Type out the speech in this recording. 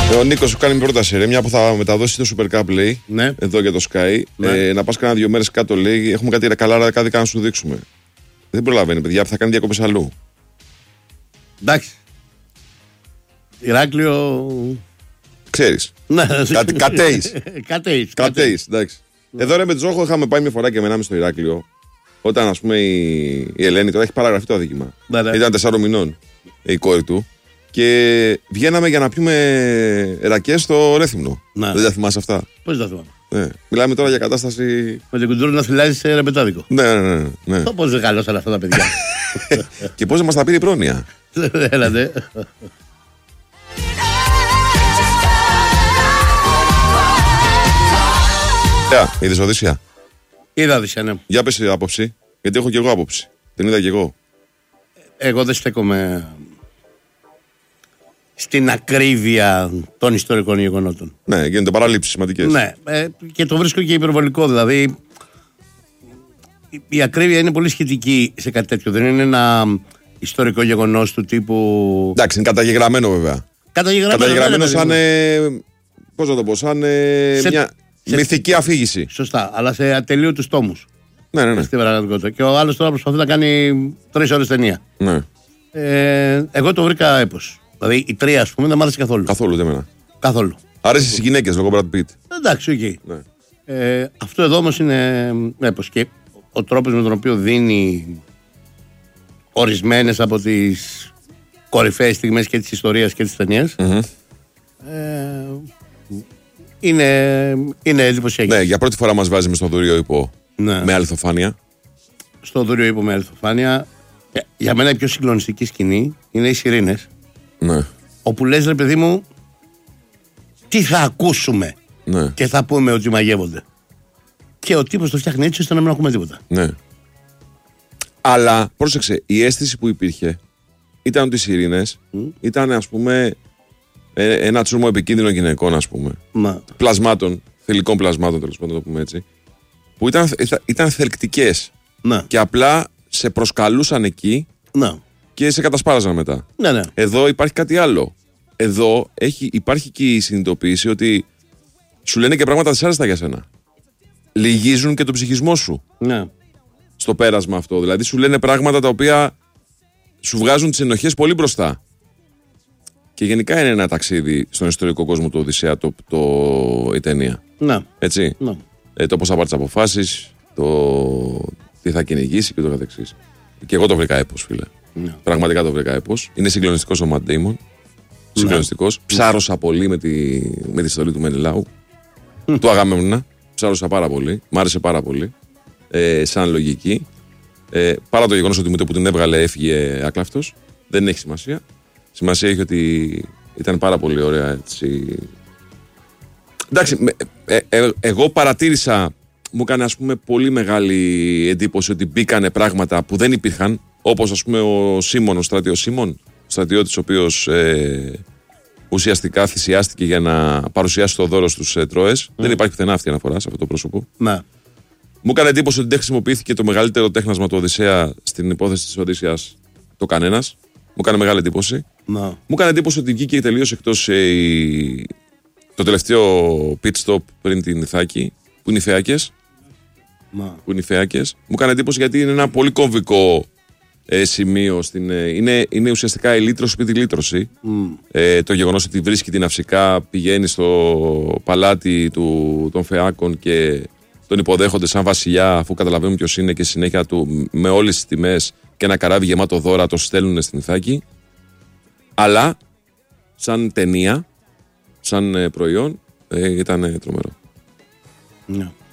Ο Νίκος σου κάνει μια πρόταση, ρε, μια που θα μεταδώσει το Super Cup, λέει, Ναι. εδώ για το Sky. Ναι. Να πας κάνα 2 μέρες κάτω, λέει, έχουμε κάτι καλά ραδιοκάδικα να σου δείξουμε. Δεν προλαβαίνει, παιδιά, θα κάνει διακοπές αλλού. Εντάξει. Ηράκλειο. Ξέρεις. Ναι. Κατέεις, εντάξει. Εδώ, ρε, με Τζόχο είχαμε πάει μια φορά και μενάμε στο Ηράκλειο. Όταν, ας πούμε, η Ελένη τώρα έχει παραγραφεί το αδίκημα. Ναι. Ήταν 4 μηνών η κόρη του. Και βγαίναμε για να πιούμε ρακές στο Ρέθυμνο. Ναι. Δεν τα θυμάσαι αυτά. Πώς τα θυμάμαι. Ναι. Μιλάμε τώρα για κατάσταση. Με την κουντούρα να φυλάζει σε ρεμπετάδικο. Ναι. Πώς δεν καλώσαν αυτά τα παιδιά. Και πώς δεν μας τα πήρε η πρόνοια. Έλατε. Είδες Οδύσσια. Είδα Οδύσσια, ναι. Για πες άποψη. Γιατί έχω και εγώ άποψη. Την είδα και εγώ. Εγώ δεν στέκομαι στην ακρίβεια των ιστορικών γεγονότων. Ναι, γίνονται παραλήψεις σημαντικές. Ναι, και το βρίσκω και υπερβολικό. Δηλαδή, η ακρίβεια είναι πολύ σχετική σε κάτι τέτοιο. Δεν είναι ένα ιστορικό γεγονός του τύπου. Εντάξει, είναι καταγεγραμμένο βέβαια. Καταγεγραμμένο σαν. Πώς να το πω, σαν μια μυθική αφήγηση. Σωστά, αλλά σε ατελείωτους τόμους. Ναι. Στην πραγματικότητα. Και ο άλλος τώρα προσπαθεί να κάνει 3 ώρες ταινία. Ναι. Εγώ το βρήκα έπος. Δηλαδή η 3, ας πούμε, δεν μ' άρεσε καθόλου. Καθόλου δεν μένα. Καθόλου. Άρεσε στις γυναίκες λόγω Brad Pitt. Εντάξει, οκ. Ναι. Αυτό εδώ όμως είναι έπος. Και ο τρόπος με τον οποίο δίνει ορισμένες από τις κορυφαίες στιγμές και της ιστορίας και της ταινίας είναι εντυπωσιακή. Ναι, για πρώτη φορά μας βάζει μες στο δούριο ύπο με αληθοφάνεια. Στο δούριο ύπο με αληθοφάνεια. Για μένα η πιο συγκλονιστική σκηνή είναι οι Σιρήνες. Ναι. Όπου λες, ρε παιδί μου, τι θα ακούσουμε και θα πούμε ότι μαγεύονται. Και ο τύπος το φτιάχνει έτσι ώστε να μην ακούμε τίποτα. Ναι. Αλλά πρόσεξε, η αίσθηση που υπήρχε ήταν ότι οι Σιρήνες ήταν, ας πούμε, ένα τσούρμο επικίνδυνων γυναικών, ας πούμε. Πλασμάτων, θηλυκών πλασμάτων, τέλος πάντων, να το πούμε έτσι. Που ήταν θελκτικές. Και απλά σε προσκαλούσαν εκεί και σε κατασπάραζαν μετά. Ναι. Εδώ υπάρχει κάτι άλλο. Εδώ υπάρχει και η συνειδητοποίηση ότι σου λένε και πράγματα δυσάρεστα για σένα. Λυγίζουν και τον ψυχισμό σου. Ναι. Στο πέρασμα αυτό. Δηλαδή σου λένε πράγματα τα οποία σου βγάζουν τις ενοχές πολύ μπροστά. Και γενικά είναι ένα ταξίδι στον ιστορικό κόσμο του Οδυσσέα η ταινία. Ναι. Έτσι. Ναι. Το πώς θα πάρει τις αποφάσεις, το τι θα κυνηγήσει και το καθεξής. Και εγώ το βρήκα έπος, φίλε. Ναι. Πραγματικά το βρήκα έπος. Είναι συγκλονιστικός ο Matt Damon. Συγκλονιστικός. Ψάρωσα πολύ με τη στολή του Μενελάου. Του Αγαμέμνονα. Ψάρωσα πάρα πολύ. Μ' άρεσε πάρα πολύ. Σαν λογική. Παρά το γεγονός ότι με το που την έβγαλε έφυγε άκλαυτος. Δεν έχει σημασία. Σημασία έχει ότι ήταν πάρα πολύ ωραία έτσι. Εντάξει, εγώ παρατήρησα, μου έκανε ας πούμε πολύ μεγάλη εντύπωση ότι μπήκανε πράγματα που δεν υπήρχαν, όπως ας πούμε ο Σίμον, ο στρατιώτης Σίμον, στρατιώτης ο οποίος ουσιαστικά θυσιάστηκε για να παρουσιάσει το δώρο στους Τρώες. Δεν υπάρχει πουθενά αυτή η αναφορά σε αυτό το πρόσωπο. Ναι. Μου έκανε εντύπωση ότι δεν χρησιμοποιήθηκε το μεγαλύτερο τέχνασμα του Οδυσσέα στην υπόθεση της Οδύσσιας το κανένας. Μου έκανε μεγάλη εντύπωση. Μου έκανε εντύπωση ότι βγήκε τελείως εκτός το τελευταίο pit stop πριν την Ιθάκη, που είναι οι Φέακες. Μου έκανε εντύπωση γιατί είναι ένα πολύ κομβικό σημείο. Είναι ουσιαστικά η λύτρωση επί τη λύτρωση. Το γεγονός ότι βρίσκει την Αυσικά, πηγαίνει στο παλάτι των Φεάκων και τον υποδέχονται σαν βασιλιά, αφού καταλαβαίνουν ποιος είναι, και συνέχεια του με όλες τις τιμές και ένα καράβι γεμάτο δώρα το στέλνουν στην Ιθάκη. Αλλά σαν ταινία, σαν προϊόν, ήταν τρομερό. Ναι.